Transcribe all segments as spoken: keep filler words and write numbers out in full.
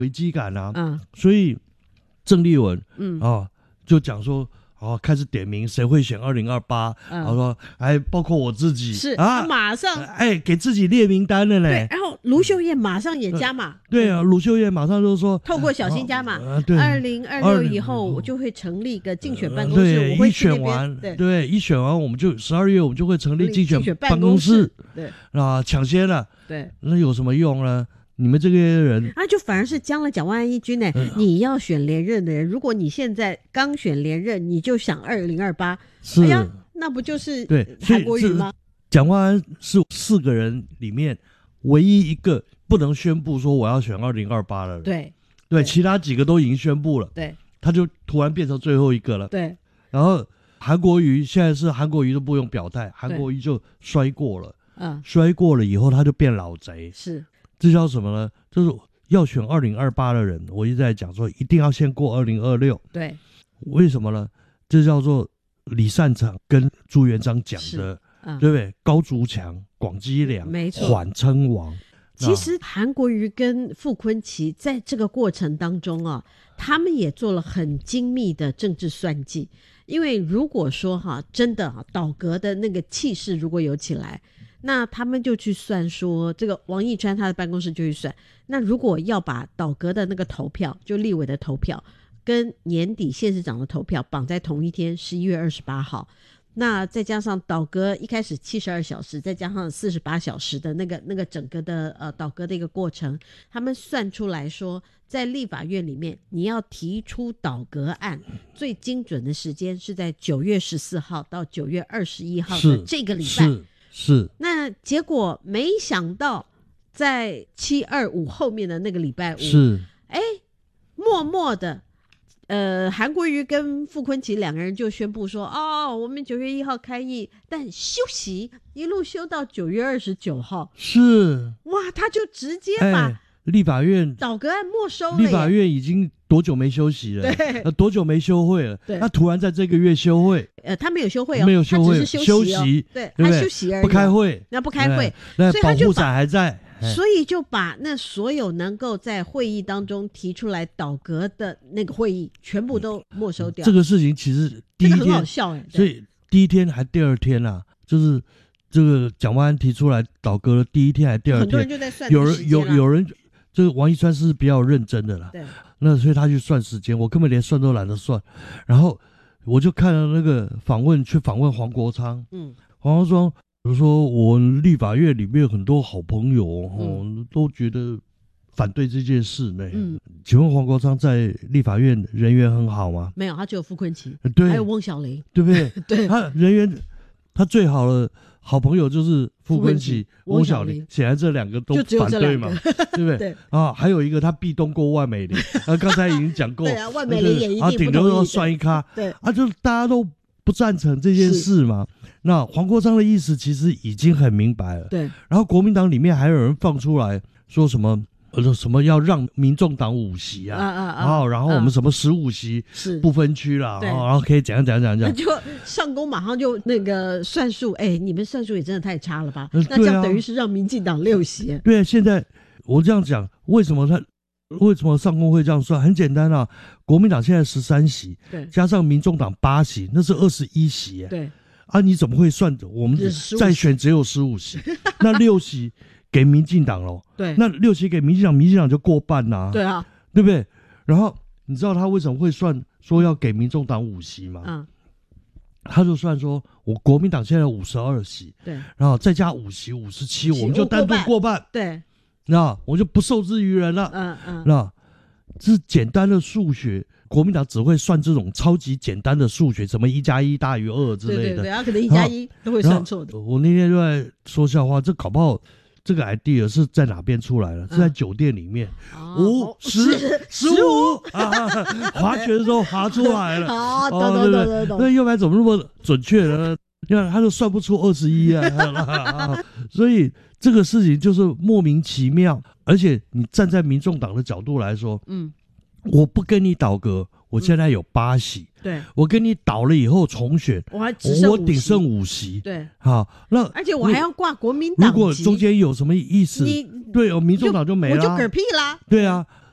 危机感啊， 嗯， 所以郑丽文， 嗯啊，就讲说。哦，开始点名谁会选二零二八，然后说，哎，包括我自己， 是啊， 马上， 哎，给自己列名单了嘞。 对，然后卢秀燕马上也加码， 对啊，卢秀燕马上就说， 透过小新加码， 对， 二零二六以后我就会成立一个竞选办公室， 对， 我会一选完， 对对，一选完我们就十二月我们就会成立竞选办公室， 对， 啊，抢先了， 对， 那有什么用呢？你们这些人啊，就反而是将了蒋万安一军呢、嗯。你要选连任的人，如果你现在刚选连任，你就想二零二八，哎呀，那不就是韩国瑜吗？ 蒋万安是四个人里面唯一一个不能宣布说我要选二零二八的人。 对， 对，其他几个都已经宣布了。 对， 他就突然变成最后一个了。 对， 然后韩国瑜现在是韩国瑜都不用表态，韩国瑜就摔过了。 嗯， 摔过了以后他就变老贼。 是。这叫什么呢？就是要选二零二八的人，我一直在讲说，一定要先过二零二六。 对， 为什么呢？这叫做李善长跟朱元璋讲的，嗯、对不对？高筑墙，广积粮， 没错， 缓称王。 其实韩国瑜跟傅昆萁在这个过程当中啊，他们也做了很精密的政治算计。因为如果说哈，真的哈，倒阁的那个气势如果有起来。那他们就去算说，这个王义川他的办公室就去算，那如果要把倒阁的那个投票，就立委的投票跟年底县市长的投票绑在同一天，十一月二十八号，那再加上倒阁一开始七十二小时，再加上四十八小时的那个那个整个的呃倒阁的一个过程，他们算出来说，在立法院里面，你要提出倒阁案，最精准的时间是在九月十四号到九月二十一号的这个礼拜。 是是， 那结果没想到，在七二五后面的那个礼拜五， 是， 哎，默默的，呃，韩国瑜跟傅昆萁两个人就宣布说，哦，我们九月一号开议，但休息一路休到九月二十九号， 是， 哇，他就直接把、 哎、立法院倒阁案没收了， 立法院已经多久没休息了？ 对， 呃，多久没休会了？那突然在这个月休会， 呃，他没有休会哦， 没有休会， 他只是休息、哦， 休息对， 对他休息而已、哦， 不开会， 那不开会， 那保护所以他就把伞还在， 所以就把那所有能够在会议当中提出来倒阁的那个会议，全部都没收掉。 这个事情其实第一天、 这个、很好笑哎、欸， 所以第一天还第二天啊，就是这个蒋万安提出来倒阁的第一天还第二天， 很多人就在算有人有有人。这个王一川是比较认真的啦， 对， 那所以他去算时间，我根本连算都懒得算。然后我就看了那个访问，去访问黄国昌，嗯，黄国昌就说，我立法院里面很多好朋友哦、嗯，都觉得反对这件事呢。嗯，请问黄国昌在立法院人缘很好吗？ 没有，他只有傅昆萁， 对， 还有翁小玲， 对不对？ 对， 他人缘，他最好的好朋友就是傅昆萁、翁小玲，显然这两个都反对嘛，对不对？ 对啊，还有一个他壁咚过万美玲，啊，刚才已经讲过， 对啊，万美玲也一定不同意， 啊，顶多要算一咖， 对啊，就大家都不赞成这件事嘛。那黄国昌的意思其实已经很明白了， 对。 然后国民党里面还有人放出来说什么？呃，什么要让民众党五席啊？啊啊啊！然后，然后我们什么十五席是不分区啦，然后然后可以怎样怎样怎样怎样。 就上宫马上就那个算数，哎，你们算数也真的太差了吧？ 呃、 那这样等于是让民进党六席。 对啊，现在我这样讲，为什么他为什么上宫会这样算？很简单啊，国民党现在十三席， 对， 加上民众党八席，那是二十一席。 对啊，你怎么会算？我们再选只有十五席，那六席。给民进党咯， 对， 那六席给民进党，民进党就过半啦、啊， 对啊， 对不对？然后你知道他为什么会算说要给民众党五席吗？嗯，他就算说我国民党现在五十二席， 对， 然后再加五席五十七，我们就单独过半， 对， 那我就不受制于人了， 嗯嗯， 那这是简单的数学。国民党只会算这种超级简单的数学，什么一加一大于二之类的， 对对对，他可能一加一都会算错的。 我那天就在说笑话，这搞不好这个 idea 是在哪边出来的？嗯、是在酒店里面，五、哦、十、十五啊，划拳的时候划出来了。 好，懂懂懂懂懂。 那要不然怎么那么准确呢？因为他就算不出二十一啊，所以这个事情就是莫名其妙。而且你站在民众党的角度来说，嗯。我不跟你倒阁，我现在有八席。 嗯、对， 我跟你倒了以后重选， 我还只剩我顶剩五席。 对， 好，那而且我还要挂国民党。 如果中间有什么意思， 你对哦，民众党就没了， 我就嗝屁啦。 对啊，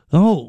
然后